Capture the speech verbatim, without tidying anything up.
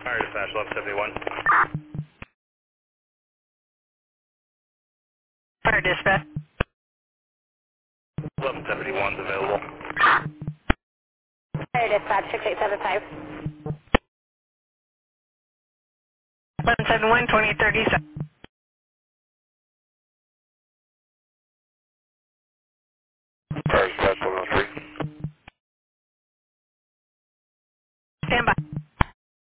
Fire dispatch, eleven seventy-one. Fire dispatch. eleven seventy-one is available. Fire dispatch six eight seven five. eleven seventy-one, twenty thirty-seven.